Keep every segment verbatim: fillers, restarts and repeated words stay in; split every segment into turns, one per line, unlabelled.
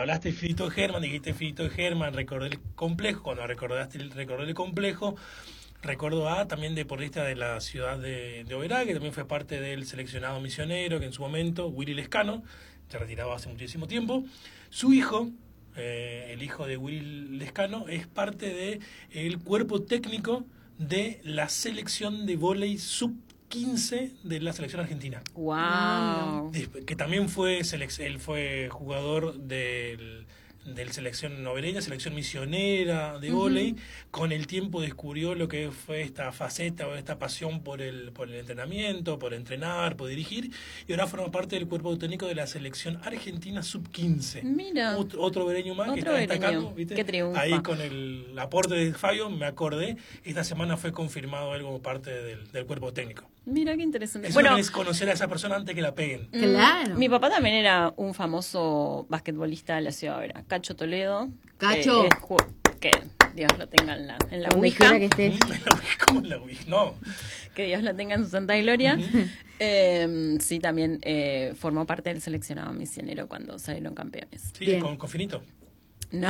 hablaste de Fito Herman, dijiste Fito Herman, recordé el complejo, cuando recordaste el, recordé el complejo, recuerdo a también deportista de la ciudad de, de Oberá, que también fue parte del seleccionado misionero, que en su momento, Willy Lescano, se retiraba hace muchísimo tiempo. Su hijo, eh, el hijo de Willy Lescano, es parte de el cuerpo técnico de la selección de vóley sub quince de la selección argentina.
Wow.
Que también fue, él fue jugador del, del selección novereña, selección misionera de vóley. Uh-huh. Con el tiempo descubrió lo que fue esta faceta o esta pasión por el, por el entrenamiento, por entrenar, por dirigir, y ahora forma parte del cuerpo técnico de la selección argentina sub quince.
Mira.
Otro, otro vereño más
otro
que está
vereño.
destacando, ¿viste?
Que triunfa.
Ahí con el aporte de Fabio me acordé, esta semana fue confirmado él como parte del, del cuerpo técnico.
Mira qué interesante.
Eso
bueno,
es conocer a esa persona antes que la peguen.
Claro.
Mi papá también era un famoso basquetbolista de la ciudad de Oberá, Cacho Toledo.
Cacho.
Eh, que Dios lo tenga en la, en la
Donde
ouija.
quiera que estés.
¿Cómo en la ouija? No.
Que Dios lo tenga en su santa gloria.
Uh-huh.
eh, sí, también eh, formó parte del seleccionado misionero cuando salieron campeones.
Sí, con, con Finito.
No.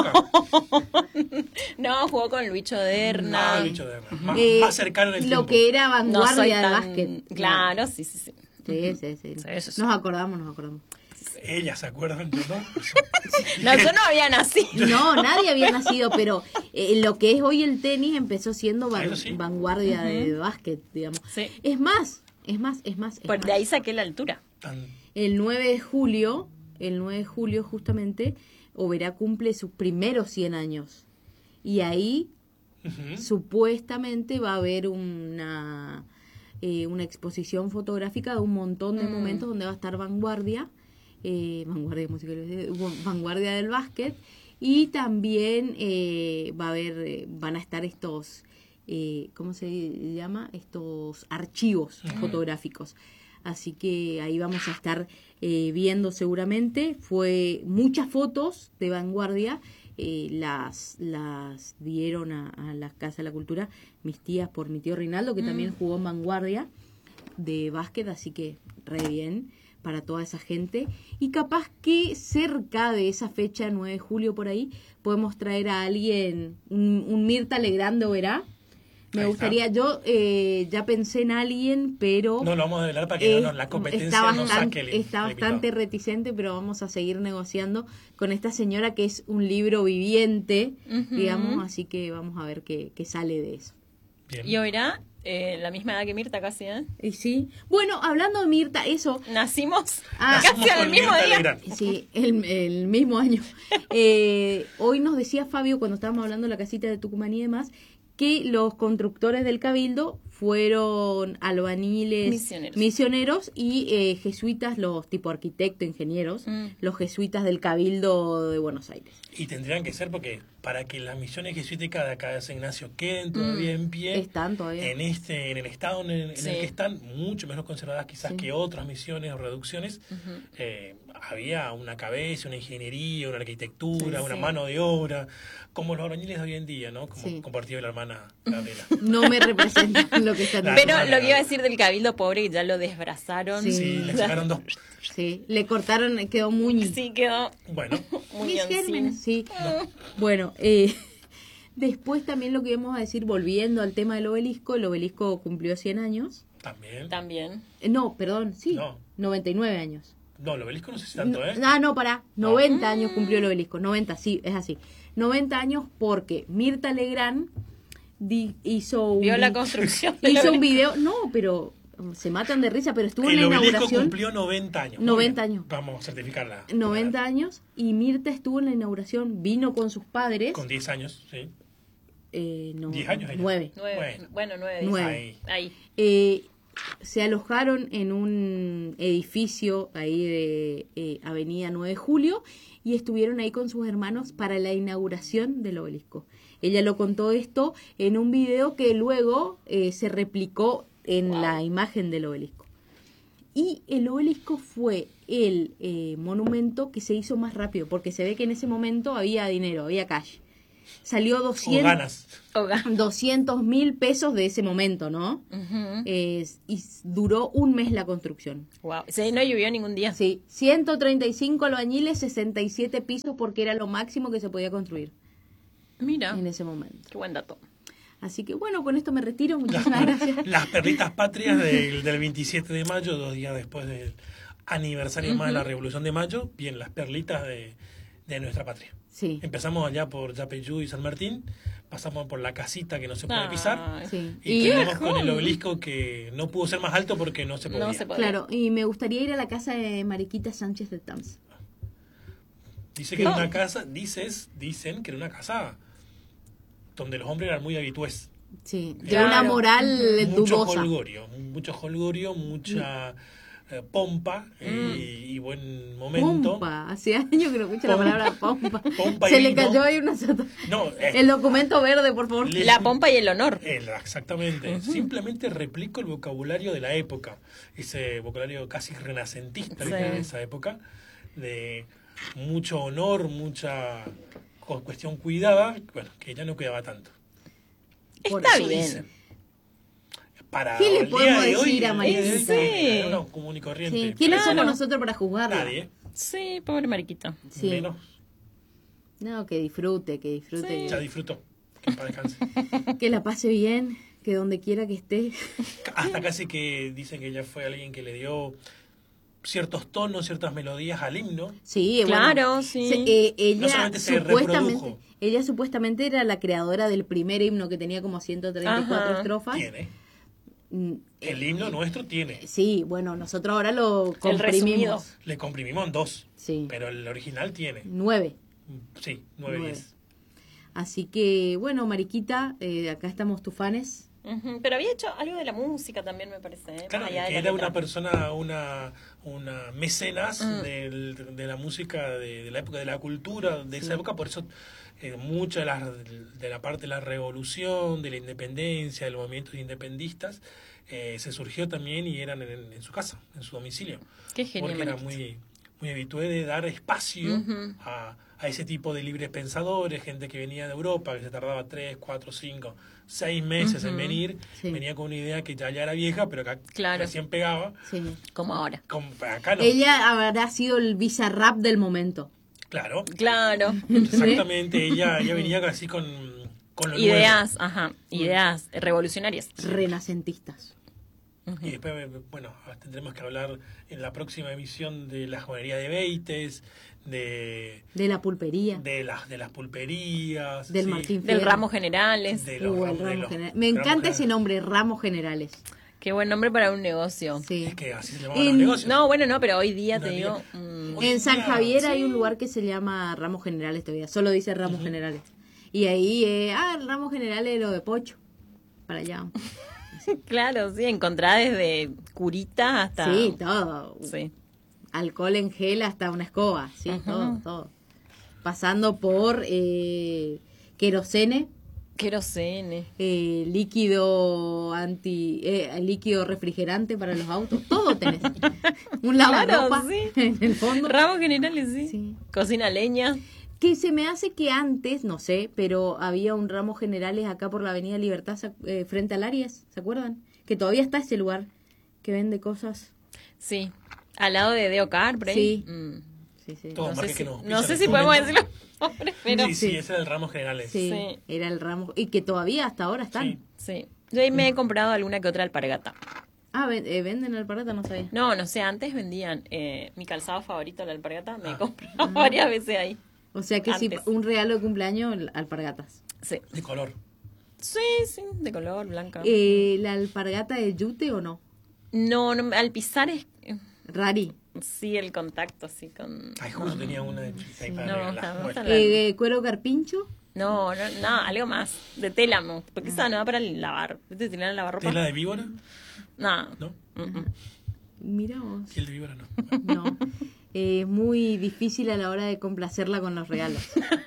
No, jugó con Luicho Derna.
Ah, Luicho Derna. Más,
Eh,
más cercano en el
lo
tiempo.
que era vanguardia
no soy
del
tan...
básquet.
Claro, sí, sí, sí.
Sí, sí, sí.
Sí, eso sí.
Nos acordamos, nos acordamos.
Ellas se acuerdan, yo no.
No, yo no había nacido.
No, nadie había nacido, pero eh, lo que es hoy el tenis empezó siendo van-
sí.
vanguardia
Uh-huh.
de básquet, digamos.
Sí.
Es más, es más, es más. Es
Por
más.
de ahí saqué la altura.
Tan...
El nueve de julio, el nueve de julio justamente, Oberá cumple sus primeros cien años. Y ahí
Uh-huh.
supuestamente va a haber una eh, una exposición fotográfica de un montón de
Mm.
momentos donde va a estar vanguardia, eh, vanguardia musical, vanguardia del básquet, y también eh, va a haber, eh, van a estar estos, eh, ¿cómo se llama? Estos archivos
Uh-huh.
fotográficos. Así que ahí vamos a estar eh, viendo seguramente. Fue muchas fotos de vanguardia. Eh, las las dieron a, a la Casa de la Cultura mis tías por mi tío Rinaldo, que mm. también jugó en vanguardia de básquet, así que re bien para toda esa gente. Y capaz que cerca de esa fecha, nueve de julio por ahí, podemos traer a alguien, un, un Mirta Legrand de Oberá. Me
Ahí
gustaría,
está.
yo eh, ya pensé en alguien, pero...
No lo vamos a develar para que
eh,
no, la competencia
está
no
bastante,
saque el
Está
el
bastante
invitado.
reticente, pero vamos a seguir negociando con esta señora que es un libro viviente,
Uh-huh.
digamos, así que vamos a ver qué, qué sale de eso.
Bien.
Y Oberá, eh, la misma edad que Mirta casi, ¿eh?
Y sí, bueno, hablando de Mirta, eso...
Nacimos
Ah,
casi
Nacimos
al
con
mismo
Mirta
día.
Legrand.
Sí, el, el mismo año. Eh, hoy nos decía Fabio, cuando estábamos hablando de la casita de Tucumán y demás, que los constructores del Cabildo fueron albañiles,
Misioneros.
misioneros y eh, jesuitas, los tipo arquitectos, ingenieros,
Mm.
los jesuitas del Cabildo de Buenos Aires.
Y tendrían que ser porque para que las misiones jesuíticas de acá de San Ignacio queden todavía
Mm.
en pie,
Están todavía.
en este en el estado en el, en
Sí.
el que están, mucho menos conservadas quizás
Sí.
que otras misiones o reducciones,
Ujú.
eh, había una cabeza, una ingeniería, una arquitectura,
Sí,
una
sí.
mano de obra, como los albañiles de hoy en día, ¿no? Como
Sí.
compartió la hermana Gabriela.
No me representa lo que están
Claro.
Pero
Vale,
lo que iba a
vale.
decir del Cabildo pobre, que ya lo desbrazaron.
Sí.
Sí, le sacaron dos.
Sí, le cortaron, quedó muy...
Sí, quedó
Bueno,
muy
Mis
encima.
gérmenes, sí. Bueno, eh, después también lo que íbamos a decir, volviendo al tema del obelisco, el obelisco cumplió cien años.
también.
También.
Eh, no, perdón, sí,
No.
noventa y nueve años.
No, el obelisco no sé si tanto,
No,
¿eh?
Ah, no, pará, noventa
Ah.
años cumplió el obelisco, noventa, sí, es así. noventa años porque Mirta Legrand di- hizo un,
Vio la
vi-
construcción. del
hizo un
obelisco.
video, no, pero um, se matan de risa, pero estuvo en
El
la
obelisco
inauguración.
cumplió noventa años. Muy
noventa
bien.
años.
Vamos a certificarla.
noventa años, y Mirta estuvo en la inauguración, vino con sus padres.
Con diez años, sí.
eh, no,
diez años ella.
nueve.
Nueve.
Bueno.
Bueno, nueve.
Nueve.
dice. Ahí.
Eh, se alojaron en un edificio ahí de eh, Avenida nueve de julio y estuvieron ahí con sus hermanos para la inauguración del obelisco. Ella lo contó esto en un video que luego eh, se replicó en
Wow.
la imagen del obelisco. Y el obelisco fue el eh, monumento que se hizo más rápido, porque se ve que en ese momento había dinero, había cash. salió
O
doscientos
ganas.
Oga.
mil pesos de ese momento, ¿no?
Ujú.
Eh, y duró un mes la construcción.
Wow. Sí, no llovió ningún día.
Sí, ciento treinta y cinco albañiles, sesenta y siete pisos porque era lo máximo que se podía construir
Mira,
en ese momento.
qué buen dato.
Así que bueno, con esto me retiro.
Las,
Muchísimas gracias.
las perlitas patrias del, del veintisiete de mayo, dos días después del aniversario más de la Revolución de Mayo, bien, las perlitas de, de nuestra patria.
Sí,
Empezamos allá por Yapeyú y San Martín, pasamos por la casita que no se puede pisar,
Ay,
sí.
y
Y
terminamos con el obelisco que no pudo ser más alto porque no se podía.
No se podía.
claro, y me gustaría ir a la casa de Mariquita Sánchez de Tams.
Dice que era una casa, dices, dicen que era una casa donde los hombres eran muy habitués.
Sí, de
Claro.
una moral
Mucho
dudosa.
holgorio, mucho holgorio, mucha eh, pompa eh, y buen momento.
Pompa, hace años que no escucho la
Pompa.
palabra pompa.
Pompa y
Se le
vino.
cayó ahí una sota.
No, eh,
El documento verde, por favor.
le-
La pompa y el honor.
El- exactamente. Simplemente replico el vocabulario de la época. Ese vocabulario casi renacentista
Sí.
¿viste? De esa época. De mucho honor, mucha cu- cuestión cuidada. Bueno, que ella no cuidaba tanto.
Por
Está
Eso
bien.
dicen. Para
¿Qué le
el
podemos
día de hoy,
decir a
el día de hoy,
Mariquita?
eh, no, común y corriente.
Sí. ¿Quiénes
Claro.
somos nosotros para juzgarla?
Nadie.
Sí, pobre mariquita.
Sí.
Menos.
No, que disfrute, que disfrute.
Ya disfrutó. Que en paz descanse.
Que la pase bien, que donde quiera que esté.
Hasta casi que dicen que ella fue alguien que le dio ciertos tonos, ciertas melodías al himno.
Sí,
Claro,
bueno,
sí.
se- eh, ella
No solamente se
supuestamente,
reprodujo.
ella supuestamente era la creadora del primer himno que tenía como ciento treinta y cuatro
Ajá.
estrofas.
Tiene.
Mm,
El himno nuestro tiene.
Sí, bueno, nosotros ahora lo
resumido.
comprimimos.
Le comprimimos en dos.
Sí.
Pero el original tiene.
Nueve.
Sí, nueve,
Nueve.
diez.
Así que, bueno, Mariquita, eh, acá estamos tus fanes.
Ujú. Pero había hecho algo de la música también, me parece. ¿eh?
Claro,
Más allá de
que
la
era
letra.
una persona, una, una mecenas
Mm.
del- de la música, de, de la época, de la cultura de esa época, por eso eh, mucha de la, de la parte de la revolución, de la independencia, de los movimientos independistas, eh, se surgió también y eran en, en su casa, en su domicilio.
Qué genio,
Porque era
Mariquita.
muy, muy habitué de dar espacio
Ujú.
a, a ese tipo de libres pensadores, gente que venía de Europa, que se tardaba tres, cuatro, cinco, seis meses en
Ujú.
venir,
Sí.
venía con una idea que ya, ya era vieja, pero acá
Claro.
recién pegaba.
Sí.
Como ahora.
Con, acá no.
Ella habrá sido el bizarrap del momento.
Claro,
Claro.
exactamente. ella, ella venía así con, con lo
Ideas, ajá. Ideas revolucionarias.
Renacentistas.
nuevo. Y después, bueno, tendremos que hablar en la próxima emisión de la joyería de Beites, de,
De la pulpería.
de, las, de las pulperías.
Del
sí,
Martín
Del
Fierro.
ramos generales.
de los
Uh, el
ramos- de
ramo
los
general. Me
ramos
encanta ese
generales.
nombre, Ramos Generales.
Qué buen nombre para un negocio.
Sí.
Es que así se llamaban
En-
los negocios.
No, bueno, no, pero hoy día te
Hoy
digo...
día.
mm,
Hoy
En San
día,
Javier hay
sí.
un lugar que se llama Ramos Generales todavía. Solo dice Ramos Generales. Y ahí, eh, ah, el Ramos Generales lo de Pocho. Para allá.
claro, sí, encontrá desde curita hasta...
Sí, todo.
Sí.
Alcohol en gel hasta una escoba. Sí,
Ujú.
todo, todo. Pasando por eh, querosene,
Querosene.
eh, líquido anti, eh, líquido refrigerante para los autos. Todo tenés. Un lavarropa
Claro, sí.
en el fondo.
Ramos generales, sí.
Sí.
Cocina leña.
Que se me hace que antes, no sé, pero había un Ramos Generales acá por la Avenida Libertad, ¿se- eh, frente al Arias, ¿se acuerdan? Que todavía está ese lugar que vende cosas.
Sí. Al lado de Deocar, por ahí.
Sí.
Mm.
Sí, sí.
Todo
No sé
marca
si,
que nos
no
pisan
sé
el
si podemos
momento.
decirlo. Hombre, pero
Sí, sí,
Sí.
ese era el Ramos Generales.
Sí,
Sí.
era el Ramos. Y que todavía hasta ahora están.
Sí.
sí. Yo ahí me he comprado alguna que otra alpargata.
Ah, ven- eh, venden alpargata, no sabía.
No, no sé, antes vendían eh, mi calzado favorito, la alpargata. Me he
Ah.
comprado varias veces ahí.
O sea que si
Antes.
un regalo de cumpleaños, alpargatas.
Sí.
De color.
Sí, sí, de color blanca.
Eh, ¿La alpargata de yute o no?
No, no, al pisar es...
Rari.
Sí, el contacto, así con...
Ay, justo tenía una de chiquita ahí para
No,
regalar.
está-
Bueno.
está la-
Eh, eh, ¿Cuero carpincho?
No, no, no, algo más. De télamo. Porque esa no va para lavar. ¿Viste? ¿Tirar la lavarropa?
¿Tela de víbora?
No.
¿No?
Mm, mm.
Mira vos.
Piel de víbora no.
No. Eh, Es muy difícil a la hora de complacerla con los regalos.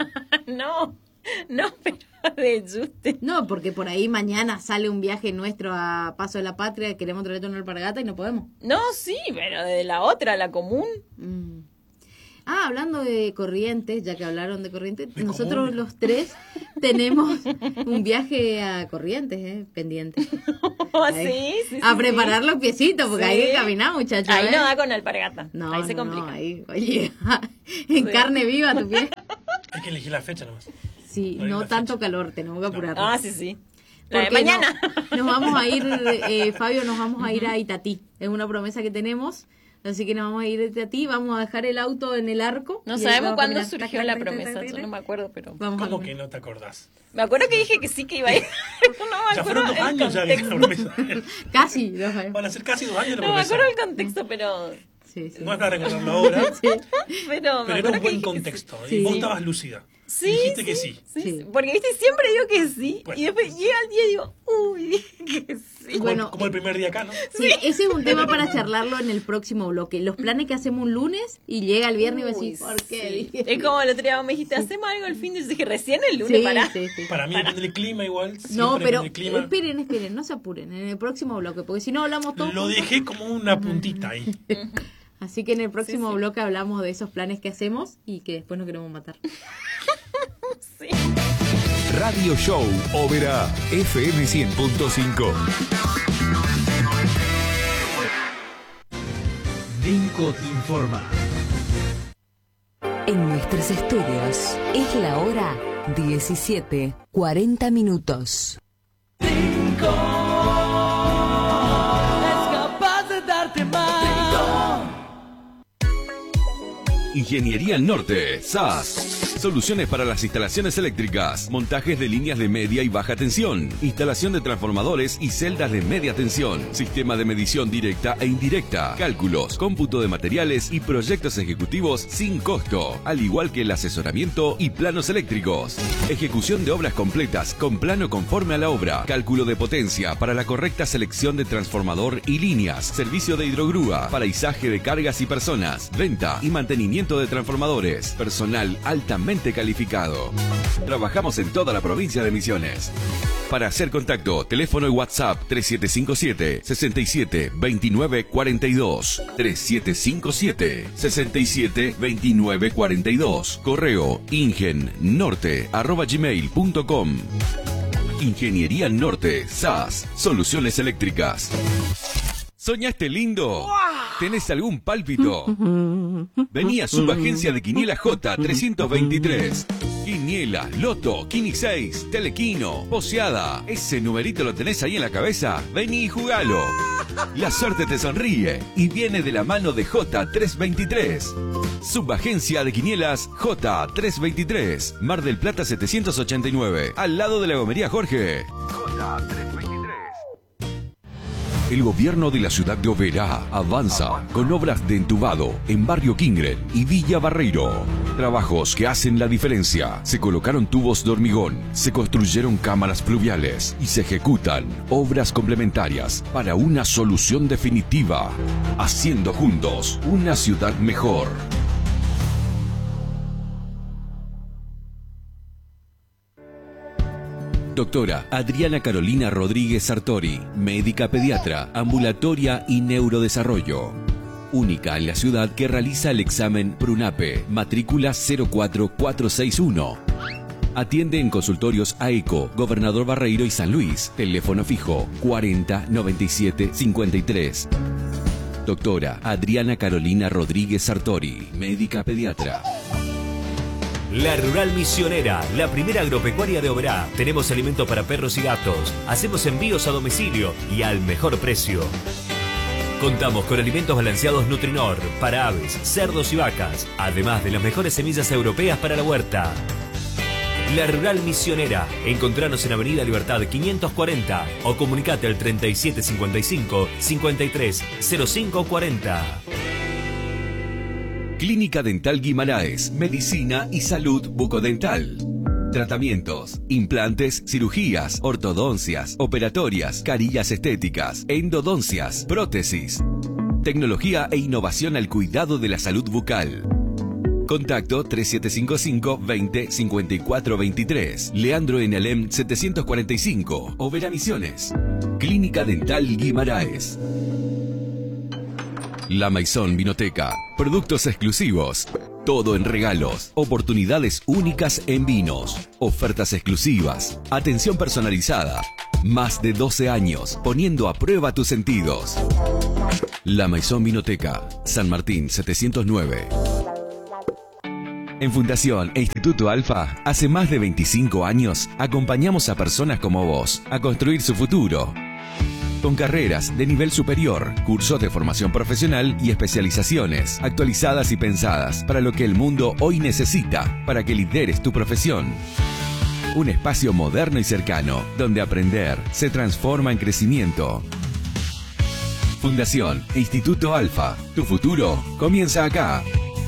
No, no, pero de yuste.
No, porque por ahí mañana sale un viaje nuestro a Paso de la Patria, queremos traerte una alpargata y no podemos.
No, sí, pero de la otra, la común.
Mm. Ah, hablando de Corrientes, ya que hablaron de Corrientes,
De
nosotros
comunes.
los tres tenemos un viaje a Corrientes, eh, pendiente. Ahí.
sí, sí, sí,
A
sí.
preparar los piecitos, porque
Sí.
hay que caminar, muchachos.
Ahí
¿eh?
no da con alpargata.
No,
ahí se
no,
complica.
no, ahí, oye, en
Sí.
carne viva tu pie.
Hay que elegir la fecha nomás.
Sí,
No hay
no
una
tanto
fecha.
calor, tenemos que apurarnos.
Ah, sí, sí. La de
Porque
mañana.
no- nos vamos a ir, eh, Fabio, nos vamos a ir a Itatí. Es una promesa que tenemos. Así que nos vamos a ir a Itatí, vamos a dejar el auto en el arco.
No
y ahí
sabemos
vamos a
cuándo
caminar.
surgió
Tac,
la
tac, tac,
promesa,
tac,
yo
tac,
no me acuerdo, pero...
Vamos a
¿Cómo
caminar.
que no te acordás?
Me acuerdo que dije que sí que iba a ir. No me
Ya
acuerdo
fueron dos
el
años ya que la
contexto.
promesa.
Casi, dos años.
Van a ser casi dos años la
No me
promesa.
acuerdo el contexto, pero...
Sí, sí.
No es para recordarlo ahora,
Sí.
Pero, me
pero era
acuerdo
un
que
buen
dije que
contexto.
Sí.
Y vos
Sí.
estabas lúcida.
Sí,
Dijiste
sí,
que sí.
Sí,
Sí.
sí. Porque, viste, siempre digo que sí.
Bueno.
Y después llega el día y digo, uy, dije que sí.
Como,
Bueno,
como el primer día acá, ¿no?
Sí, ese es un tema para charlarlo en el próximo bloque. Los planes que hacemos un lunes y llega el viernes y va a
Uy,
decir, ¿por qué?
sí.
Dije,
Es como el otro día me dijiste, hacemos algo el fin de... Yo dije, recién el lunes,
sí,
pará.
sí, sí.
Para mí depende del clima igual.
No,
siempre
pero
depende del clima.
esperen, esperen, no se apuren. En el próximo bloque, porque si no hablamos todos.
Lo
juntos.
dejé como una puntita ahí.
Así que en el próximo
Sí, sí.
bloque hablamos de esos planes que hacemos y que después nos queremos matar.
Sí.
Radio Show Oberá F M cien punto cinco.
Vinco te informa.
En nuestros estudios es la hora diecisiete, cuarenta minutos.
Ingeniería al Norte, S A S. Soluciones para las instalaciones eléctricas, montajes de líneas de media y baja tensión, instalación de transformadores y celdas de media tensión, sistema de medición directa e indirecta, cálculos, cómputo de materiales y proyectos ejecutivos sin costo, al igual que el asesoramiento y planos eléctricos. Ejecución de obras completas con plano conforme a la obra, cálculo de potencia para la correcta selección de transformador y líneas, servicio de hidrogrúa para izaje de cargas y personas, venta y mantenimiento de transformadores, personal altamente calificado. Trabajamos en toda la provincia de Misiones. Para hacer contacto, teléfono y WhatsApp tres siete cinco siete, seis siete dos nueve cuatro dos, tres siete cinco siete, seis siete dos nueve cuatro dos, correo ingennorte arroba gmail punto com. Ingeniería Norte, S A S, soluciones eléctricas. ¿Soñaste lindo? ¿Tenés algún pálpito? Vení a Subagencia de Quiniela J trescientos veintitrés. Quiniela, Loto, Quini seis, Telequino, Poseada. ¿Ese numerito lo tenés ahí en la cabeza? Vení y jugalo. La suerte te sonríe y viene de la mano de J trescientos veintitrés. Subagencia de Quinielas J trescientos veintitrés. Mar del Plata setecientos ochenta y nueve. Al lado de la gomería Jorge. J trescientos veintitrés. El gobierno de la ciudad de Oberá avanza con obras de entubado en Barrio Kingren y Villa Barreiro. Trabajos que hacen la diferencia. Se colocaron tubos de hormigón, se construyeron cámaras pluviales y se ejecutan obras complementarias para una solución definitiva. Haciendo juntos una ciudad mejor. Doctora Adriana Carolina Rodríguez Sartori, médica pediatra, ambulatoria y neurodesarrollo. Única en la ciudad que realiza el examen PRUNAPE, matrícula cero cuatro cuatro seis uno. Atiende en consultorios AECO, Gobernador Barreiro y San Luis. Teléfono fijo cuarenta noventa y siete cincuenta y tres. Doctora Adriana Carolina Rodríguez Sartori, médica pediatra.
La Rural Misionera, la primera agropecuaria de Oberá. Tenemos alimento para perros y gatos. Hacemos envíos a domicilio y al mejor precio. Contamos con alimentos balanceados Nutrinor para aves, cerdos y vacas, además de las mejores semillas europeas para la huerta. La Rural Misionera. Encontranos en Avenida Libertad quinientos cuarenta o comunicate al treinta y siete cincuenta y cinco, cincuenta y tres cero cinco cuarenta.
Clínica Dental Guimaraes, Medicina y Salud Bucodental. Tratamientos, implantes, cirugías, ortodoncias, operatorias, carillas estéticas, endodoncias, prótesis. Tecnología e innovación al cuidado de la salud bucal. Contacto tres siete cinco cinco, veinte, cincuenta y cuatro veintitrés. Leandro en Alem setecientos cuarenta y cinco. Oberá Misiones. Clínica Dental Guimaraes. La Maison Vinoteca. Productos exclusivos. Todo en regalos, oportunidades únicas en vinos, ofertas exclusivas, atención personalizada. Más de doce años poniendo a prueba tus sentidos. La Maison Vinoteca, San Martín setecientos nueve. En Fundación e Instituto Alfa, hace más de veinticinco años, acompañamos a personas como vos a construir su futuro. Con carreras de nivel superior, cursos de formación profesional y especializaciones, actualizadas y pensadas para lo que el mundo hoy necesita, para que lideres tu profesión. Un espacio moderno y cercano, donde aprender se transforma en crecimiento. Fundación e Instituto Alfa, tu futuro comienza acá.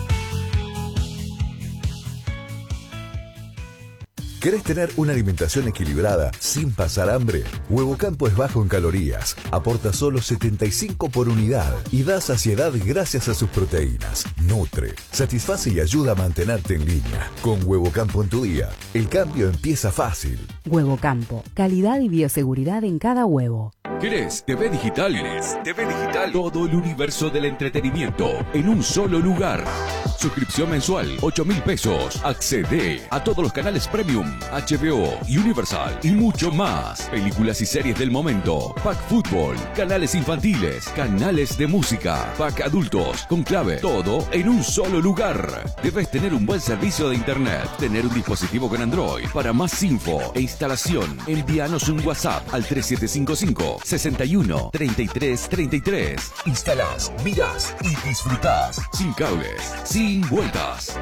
¿Querés tener una alimentación equilibrada sin pasar hambre? Huevo Campo es bajo en calorías, aporta solo setenta y cinco por unidad y da saciedad gracias a sus proteínas. Nutre, satisface y ayuda a mantenerte en línea. Con Huevo Campo en tu día, el cambio empieza fácil.
Huevo Campo, calidad y bioseguridad en cada huevo.
¿Querés T V digital? ¿Querés T V digital? Todo el universo del entretenimiento en un solo lugar. Suscripción mensual, ocho mil pesos. Accede a todos los canales Premium, H B O, Universal y mucho más. Películas y series del momento, Pack Fútbol, canales infantiles, canales de música, Pack Adultos, con clave, todo en un solo lugar. Debes tener un buen servicio de internet, tener un dispositivo con Android. Para más info e instalación, envíanos un WhatsApp al tres siete cinco cinco, sesenta y uno, treinta y tres, treinta y tres. Instalás, mirás y disfrutás. Sin cables, sin vueltas.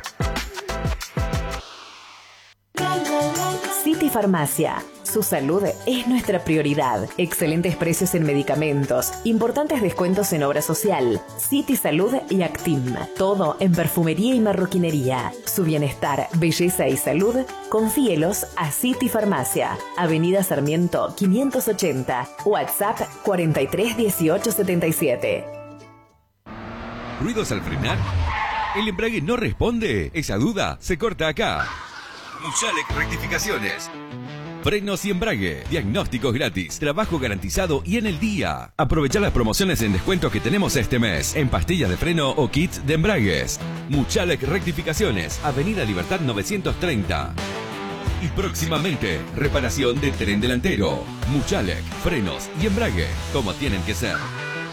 City Farmacia. Su salud es nuestra prioridad. Excelentes precios en medicamentos, importantes descuentos en obra social, City Salud y Actim. Todo en perfumería y marroquinería. Su bienestar, belleza y salud, confíelos a City Farmacia. Avenida Sarmiento quinientos ochenta. WhatsApp cuarenta y tres dieciocho setenta y siete.
¿Ruidos al frenar? ¿El embrague no responde? Esa duda se corta acá. Muchalec Rectificaciones. Frenos y embrague, diagnósticos gratis, trabajo garantizado y en el día. Aprovechar las promociones en descuentos que tenemos este mes en pastillas de freno o kits de embragues. Muchalec Rectificaciones, Avenida Libertad novecientos treinta. Y próximamente, reparación de tren delantero. Muchalec, frenos y embrague, como tienen que ser.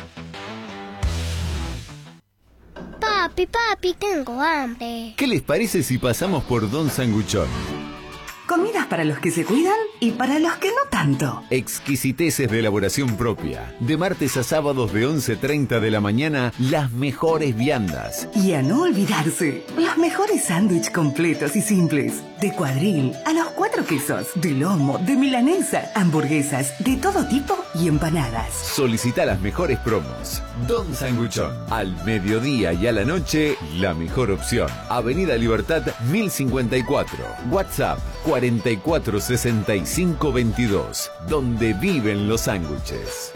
Papi, papi, tengo hambre.
¿Qué les parece si pasamos por Don Sanguchón?
Comidas para los que se cuidan y para los que no tanto.
Exquisiteces de elaboración propia. De martes a sábados de once treinta de la mañana, las mejores viandas.
Y a no olvidarse, los mejores sándwiches completos y simples. De cuadril, a los cuatro quesos, de lomo, de milanesa, hamburguesas, de todo tipo y empanadas.
Solicita las mejores promos. Don Sanguchón. Al mediodía y a la noche, la mejor opción. Avenida Libertad mil cincuenta y cuatro. WhatsApp cuarenta y cuatro sesenta y cinco veintidós, donde viven los sándwiches.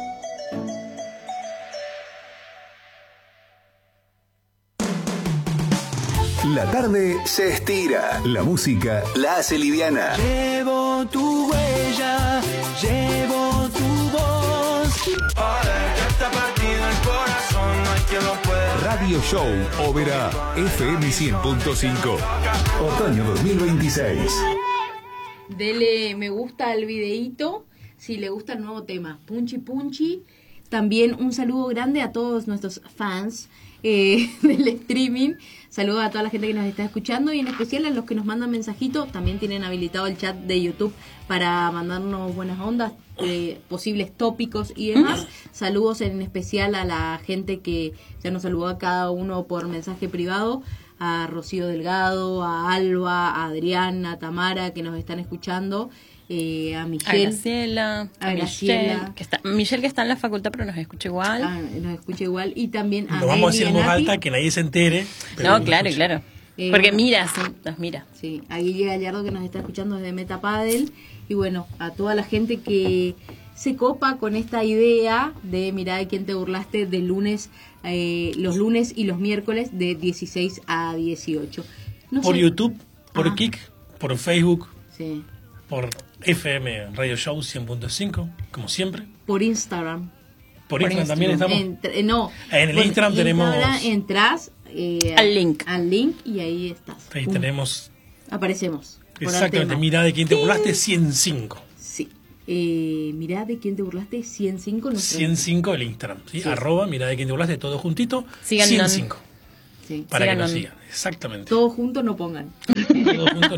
La tarde se estira. La música la hace liviana.
Llevo tu huella, llevo tu voz. Para que está partido el corazón, no hay quien lo pueda.
Radio Show Oberá, F M cien punto cinco. Otoño dos mil veintiséis.
Dele me gusta al videíto si le gusta el nuevo tema, Punchi Punchi. También un saludo grande a todos nuestros fans eh, del streaming. Saludos a toda la gente que nos está escuchando y en especial a los que nos mandan mensajitos. También tienen habilitado el chat de YouTube para mandarnos buenas ondas, eh, posibles tópicos y demás. Saludos en especial a la gente que ya nos saludó a cada uno por mensaje privado. A Rocío Delgado, a Alba, a Adriana, a Tamara, que nos están escuchando, eh, a Michelle.
A Graciela,
a,
a
Graciela.
Michelle, que está, Michelle que está en la facultad pero nos escucha igual.
Ah, nos escucha igual. Y también a
Lo vamos a decir en voz
Napi.
alta, que nadie se entere.
No, claro, escucha. claro.
Eh,
Porque mira, sí, nos mira.
Sí, a Guille Gallardo que nos está escuchando desde Metapadel. Y bueno, a toda la gente que se copa con esta idea de Mirá de quién te burlaste de lunes, eh, los lunes y los miércoles de dieciséis a dieciocho. No
por
sé.
YouTube, por
Ah.
Kik, por Facebook,
Sí.
por F M Radio Show cien punto cinco, como siempre.
Por Instagram.
Por, Instagram también estamos.
Entre- no.
En el
por
Instagram tenemos-
Instagram entras eh,
al link.
Al link y ahí estás.
Ahí
Pum.
tenemos.
Aparecemos.
Exactamente, mira de quién te burlaste, ciento cinco.
Sí. Eh, mirá de quién te burlaste, ciento cinco. Nuestro...
ciento cinco el Instagram, ¿sí?
Sí.
Arroba, mira de quién te burlaste, todo juntito,
Sigan
ciento
non.
cinco.
Sí.
Para
Sigan
que nos
non.
sigan, exactamente.
Todos juntos no pongan.
Todo junto.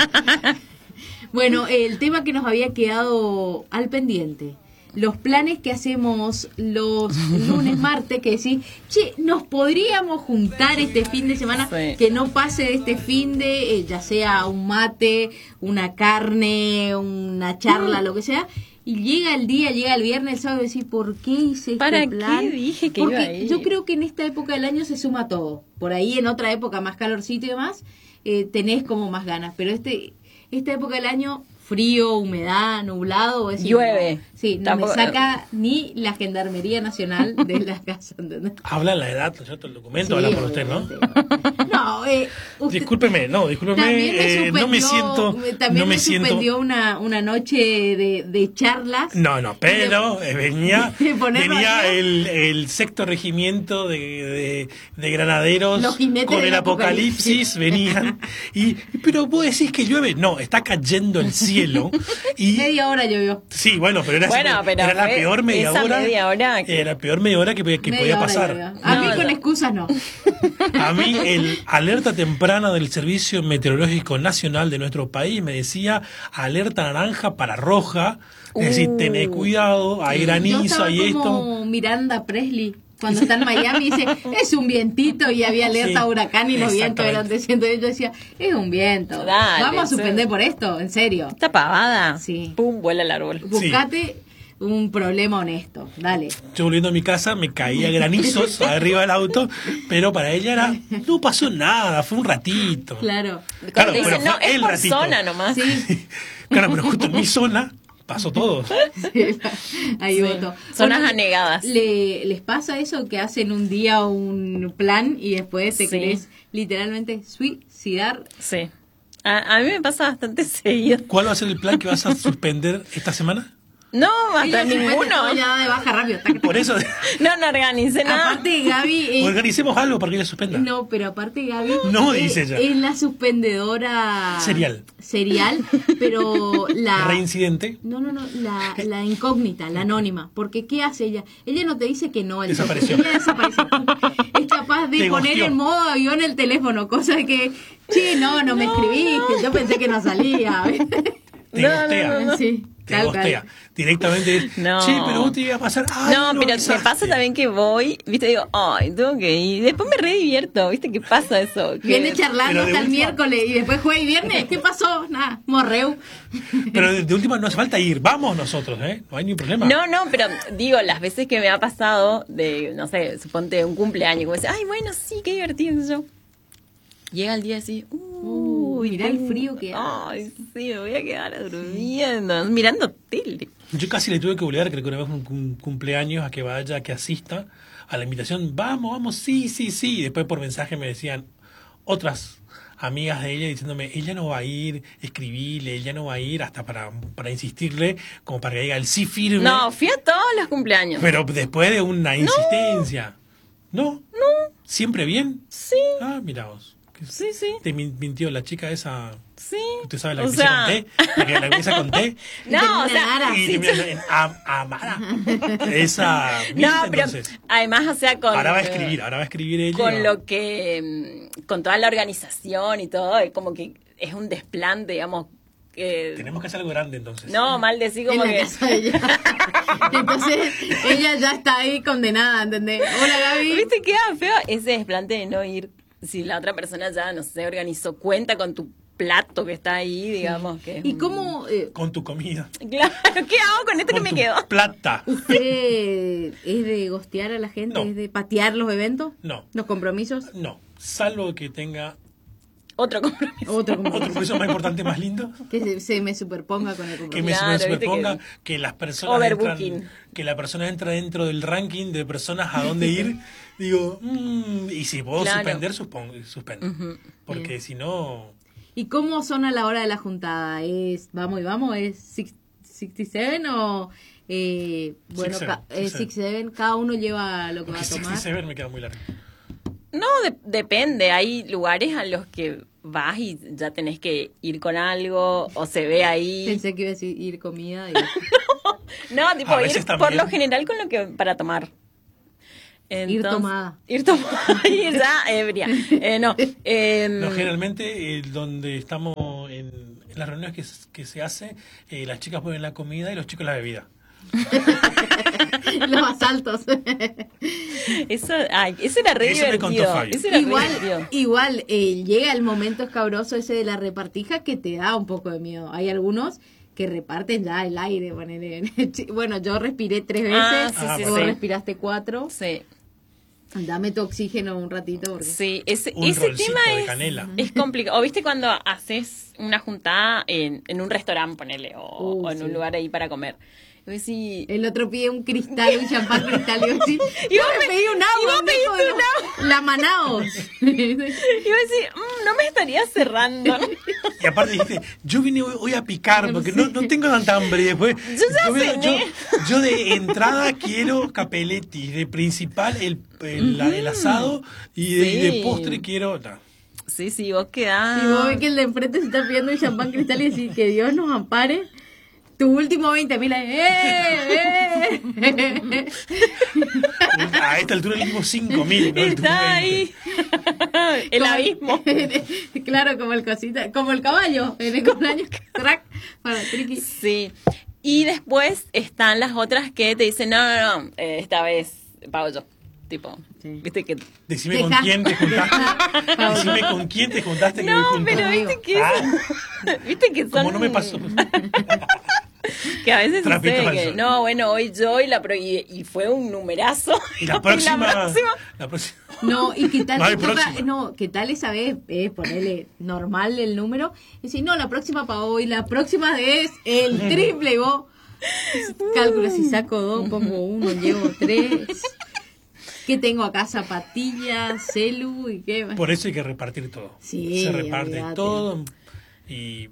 Bueno, el tema que nos había quedado al pendiente. Los planes que hacemos los lunes, martes, que decís, che, nos podríamos juntar este fin de semana,
Sí.
que no pase de este fin de, eh, ya sea un mate, una carne, una charla, lo que sea, y llega el día, llega el viernes, el sábado, y decís, ¿por qué hice este
¿Para
plan?
qué dije que
Porque
iba a ir?
yo creo que en esta época del año se suma todo. Por ahí en otra época más calorcito y demás, eh, tenés como más ganas, pero este esta época del año, frío, humedad, nublado, es
Llueve.
no, sí, no
Tampoco-
me saca ni la Gendarmería Nacional de la casa, ¿entendés?
Habla la edad, ¿no es cierto? El documento
Sí,
habla por usted, ¿no?
No, eh, usted
Discúlpeme, no, discúlpeme,
también me
eh, no me
suspendió-
siento,
también
no me
me
siento,
suspendió una, una noche de, de charlas.
no, no, pero eh, venía,
de ponerlo
venía
al día.
el, el sexto regimiento de, de, de granaderos
Los jinetes
con
del
el apocalipsis, venían, y, pero vos decís que llueve, no, está cayendo el cielo, y
Media hora llovió.
sí, bueno, pero era,
Bueno, pero
era la
fue
peor media
esa
hora,
media hora que-
era la peor media hora que, que
Media
podía
hora
pasar.
llovió. A
No,
mí con
no.
excusas no.
A mí el alerta temprana del Servicio Meteorológico Nacional de nuestro país me decía alerta naranja para roja, es decir,
Uh.
tené cuidado, hay
Yo
granizo,
estaba
hay esto.
como Miranda Presley cuando está en Miami dice es un vientito y había alerta
Sí,
huracán y los vientos eran de ciento diez. Yo decía es un viento,
Dale,
vamos a
sí.
suspender por esto, en serio.
Esta pavada.
Sí.
Pum, vuela el árbol.
Buscate un problema honesto, dale.
Yo volviendo a mi casa me caía granizos arriba del auto, pero para ella era, no pasó nada, fue un ratito.
Claro.
Claro,
Te
pero
dicen, no,
fue
es
el
por
ratito.
zona nomás.
Sí,
Claro, pero justo en mi zona pasó todo.
sí, ahí
Sí.
voto.
Zonas
Bueno,
anegadas.
¿le, ¿Les pasa eso que hacen un día un plan y después te
Sí.
querés literalmente suicidar?
Sí. A, a mí me pasa bastante seguido.
¿Cuál va a ser el plan que vas a suspender esta semana?
No, hasta
Ella se mete
ninguno.
todo ya de baja rápido. tac, tac.
Por eso,
No, no organicé nada.
Aparte Gaby es-
organicemos algo para que ella suspenda.
no, pero aparte Gaby
No,
es,
dice ella.
es la suspendedora
Serial.
serial, pero la
Reincidente.
no, no, no, la, la incógnita, la anónima, porque ¿qué hace ella? Ella no te dice que no, el
Desapareció.
ella desapareció. Es capaz de
Te
poner
gosteó.
en modo avión el teléfono, cosa que, che, no, no, me escribiste, yo pensé que no salía.
Te
No,
gostea.
no, no.
Sí,
Te
tal
gostea.
cual.
Directamente es,
No.
che, pero vos te ibas a pasar. Ay,
No,
lo
pero me
avisaste.
pasa también que voy, viste, digo, ay, tengo que ir. Después me re divierto, viste, ¿qué pasa eso? Que-
Viene charlando
Pero de
hasta el
última-
miércoles y después jueves y viernes, ¿qué pasó? Nada, morreu.
Pero de, de última no hace falta ir, vamos nosotros, ¿eh? No hay ningún problema.
No, no, pero digo, las veces que me ha pasado de, no sé, suponte un cumpleaños, como dice, ay, bueno, sí, qué divertido, qué sé yo. Llega el día así, uy,
mirá el
tengo-
frío que hace.
Ay, sí, me voy a quedar durmiendo, mirando tele.
Yo casi le tuve que obligar, creo que una vez un, un cumpleaños, a que vaya, a que asista a la invitación. Vamos, vamos, sí, sí, sí. Y después por mensaje me decían otras amigas de ella diciéndome, ella no va a ir, escribile, ella no va a ir, hasta para, para insistirle, como para que diga el sí firme.
No, fui a todos los cumpleaños.
Pero después de una insistencia. ¿No?
No,
¿Siempre bien?
sí,
Ah, mira vos.
sí, sí,
Te min- mintió la chica esa.
sí.
¿Usted sabe la
O
que
sea-
empieza con T? La que la que empieza con T.
No, o
Termina
sea,
Ara.
Y termina en Am- Amara. Esa.
no,
Mirta,
pero
entonces.
además, o sea, con...
Ahora va a escribir, ahora va a escribir ella.
con lo que mm, con toda la organización y todo, es como que es un desplante, digamos, que
Tenemos que hacer algo grande entonces.
no, mal decir
En
como
la
que
casa de ella. Entonces, ella ya está ahí condenada, ¿entendés? Hola, Gaby.
¿viste qué feo ese desplante de no ir? Si la otra persona ya, no sé, organizó, cuenta con tu plato que está ahí, digamos que es
¿Y
un-
cómo eh,
Con tu comida.
Claro, ¿qué hago con esto
Con
que
tu
me quedó?
plata.
usted es de gostear a la gente?
No.
¿Es de patear los eventos?
No.
¿Los compromisos?
No. Salvo que tenga
Otro compromiso.
Otro
otro
compromiso.
compromiso más importante, más lindo.
Que se, se me superponga con el
Que
compromiso.
me
Claro,
me
viste
superponga
que-
que, las personas
Overbooking.
entran, que la persona entra dentro del ranking de personas a dónde ir. Digo, mm, y si puedo
Claro.
suspender, supongo, suspendo.
Ujú.
Porque
Bien.
si no,
¿Y cómo son a la hora de la juntada? ¿Es vamos y vamos? ¿Es six- sesenta y siete o...? Eh, bueno,
Six
ca-
seven,
eh,
six
six seven, cada uno lleva lo que va
porque
a tomar.
sesenta y siete me queda muy largo.
No, de- depende. Hay lugares a los que vas y ya tenés que ir con algo o se ve ahí.
Pensé que iba a decir ir comida. Y...
No, tipo
A veces
ir
también.
por lo general con lo que para tomar.
Ir tomada.
Ir tomada. Ir ya ebria. Eh, no. eh,
No, generalmente, eh, donde estamos en, en las reuniones que, s- que se hace, eh, las chicas ponen la comida y los chicos la bebida.
Los asaltos.
Eso, ay, eso era re
Eso me contó
divertido.
Fabio.
Eso era re
Igual,
divertido.
igual eh, llega el momento escabroso ese de la repartija que te da un poco de miedo. Hay algunos que reparten ya el aire. Ponele. Bueno, yo respiré tres veces,
Ah, sí, sí,
vos
sí.
respiraste cuatro.
Sí.
Dame tu oxígeno un ratito. Porque...
Sí, ese,
Un
ese
rolcito
tema
de
es,
canela.
es complicado. O viste cuando haces una juntada en, en un restaurante, ponele, o,
Uh,
o en
sí.
un lugar ahí para comer. Y vos decís,
El otro pide un cristal, un champán cristal. Y yo sí,
Y
yo
vos
me
pe-
pedí un
y
agua.
vos
un
pediste
hijo de
un
la- La Manaos.
y vos decís, "Mm, no me estaría cerrando.
Y aparte dijiste, yo vine hoy, hoy a picar porque no, no tengo tanta hambre. Y después,
Yo ya
veo-
cené.
yo, yo de entrada quiero capeletti, de principal el, el, la- el asado y de, y de
Sí.
postre quiero... no.
Sí, sí, vos quedás.
Y vos ves que el de enfrente se está pidiendo un champán cristal y decís que Dios nos ampare. Tu último veinte mil, ¡eh! ¡eh!
A esta altura le dimos cinco mil. ¿no? El tuyo
Está
veinte.
ahí. El abismo.
Claro, como el cosita, como el caballo en el cumpleaños. Crack, para Triqui.
Sí. Y después están las otras que te dicen, no, no, no, eh, esta vez pago yo. Tipo,
Sí.
viste que...
Decime con
Deja-
quién te juntaste.
Deja-
Decime con quién te juntaste que
No,
voy junto.
pero viste que...
Ah,
Viste que son...
como no me pasó.
Que a veces
Trapitos
sucede
al
que,
sol.
no, bueno, hoy yo y, la pro- y, y fue un numerazo.
Y la próxima.
Y la próxima...
la próxima-
No, y qué tal,
No hay
te toca-
próxima.
no, qué tal esa vez, es ponerle normal el número, y decir, no, la próxima para hoy, la próxima es el triple, y vos cálculo, si saco dos, pongo uno, llevo tres, ¿qué tengo acá? Zapatillas, celu, y qué más.
Por eso hay que repartir todo.
Sí,
Se reparte
olvídate.
todo y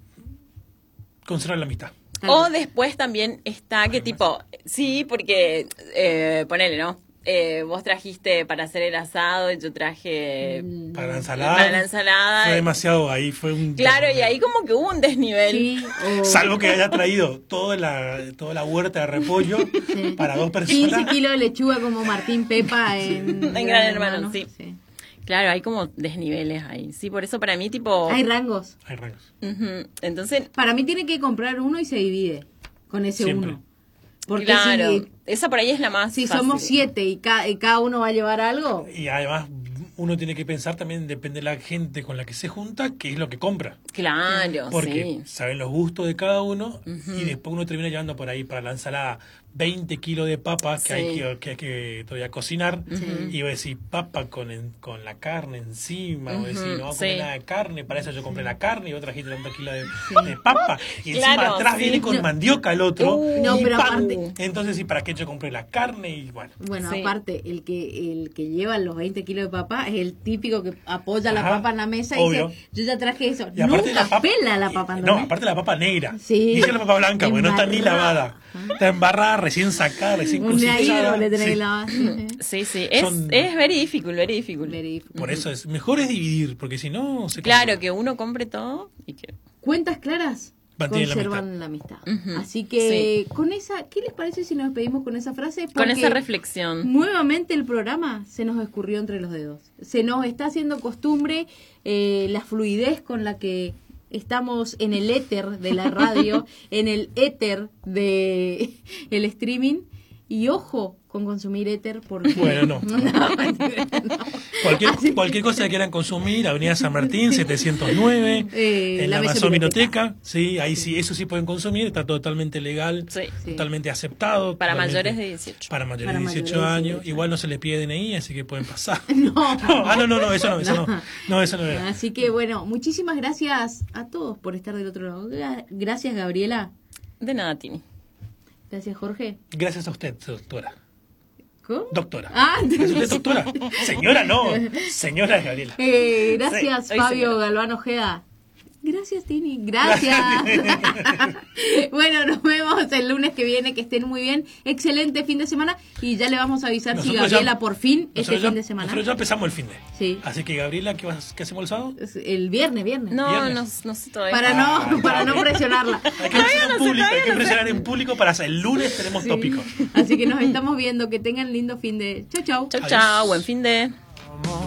conservar la amistad.
O después también está que tipo, sí, porque eh, ponele, ¿no? Eh, vos trajiste para hacer el asado y yo traje
Para la ensalada.
para la ensalada.
Fue demasiado, ahí fue un...
Claro, y ahí como que hubo un desnivel.
Sí, o
Salvo que haya traído toda la, toda la huerta de repollo para dos
quince
personas.
kilos de lechuga como Martín Pepa en,
En Gran Hermano, sí. Claro, hay como desniveles ahí. Sí, por eso para mí tipo...
Hay rangos.
Hay rangos.
Ujú. Entonces,
Para mí tiene que comprar uno y se divide con ese
Siempre.
uno. Porque
claro,
si,
esa por ahí es la más
si
fácil.
somos siete y, ca- y cada uno va a llevar algo,
Y además uno tiene que pensar también, depende de la gente con la que se junta, qué es lo que compra.
Claro,
Porque
sí.
saben los gustos de cada uno y después uno termina llevando por ahí para la ensalada veinte kilos de papas que,
Sí.
hay que, que hay que todavía cocinar.
Ujú.
Y vos decís papa con, en- con la carne encima. O decís,
Ujú,
no voy a comer
sí.
nada de carne, para eso yo compré la carne y otra trajiste tantos kilos de, de papa. Y encima
Claro,
atrás
sí.
viene con
No.
mandioca el otro.
Uh,
No,
y
pero
pan.
aparte-
Entonces, ¿y para qué yo compré la carne? Y bueno.
bueno,
Sí.
aparte, el que el que lleva los veinte kilos de papa es el típico que apoya la
Ajá,
papa en la mesa y
obvio.
dice, yo ya traje eso.
Y aparte
Nunca
la papa,
pela la papa en la
No,
mesa.
aparte la papa negra.
Sí.
Dice la papa blanca, porque no está ni
Embarrada.
lavada. Está embarrada, recién sacada, recién
Un ahí
cosechada.
le tenés
Sí.
la
Sí, sí, es,
Son-
es very difficult, very difficult.
Por eso es mejor es dividir, porque si no se
Claro,
complica.
que uno compre todo y que...
Cuentas claras
Mantienen la
conservan la amistad.
Ujú.
Así que con esa, ¿qué les parece si nos despedimos con esa frase?
Con
Porque
esa reflexión.
nuevamente el programa se nos escurrió entre los dedos. Se nos está haciendo costumbre eh, la fluidez con la que estamos en el éter de la radio, en el éter de el streaming. Y ojo con consumir éter porque...
Bueno, no.
No, mentira, no.
Cualquier,
Así-
cualquier cosa que quieran consumir, Avenida San Martín, setecientos nueve,
Eh,
en
la
la
Mesa
Amazon
Biblioteca.
Biblioteca, sí, ahí sí, eso sí pueden consumir, está totalmente legal,
Sí.
totalmente aceptado.
Para
totalmente-
mayores de dieciocho.
Para mayores
Para
de
mayores
dieciocho
de
años,
dieciocho.
igual no se les pide D N I, así que pueden pasar.
No.
Ah, no, no, no, eso no, eso no. No, eso no era.
Así que bueno, muchísimas gracias a todos por estar del otro lado. Gra- Gracias Gabriela.
De nada, Tini.
Gracias Jorge.
Gracias a usted, doctora.
¿Cómo?
Doctora.
Ah,
¿Es usted doctora? Señora, no. Señora Gabriela.
Eh, gracias
Sí, soy
Fabio
señora.
Galván Ojeda. Gracias, Tini. Gracias. Bueno, nos vemos el lunes que viene. Que estén muy bien. Excelente fin de semana. Y ya le vamos a avisar nosotros si Gabriela ya, por fin este
ya,
fin de semana.
Nosotros ya empezamos el fin de.
Sí.
Así que, Gabriela, ¿qué, vas, qué hacemos el sábado?
El viernes, viernes.
No,
viernes.
no, no sé todavía.
Para
ah,
no, para no presionarla.
Hay que presionar en público, hay que presionar en público para el lunes tenemos
sí.
tópico.
Así que nos estamos viendo. Que tengan lindo fin de. Chau, chau.
Chau, chau. Buen fin de.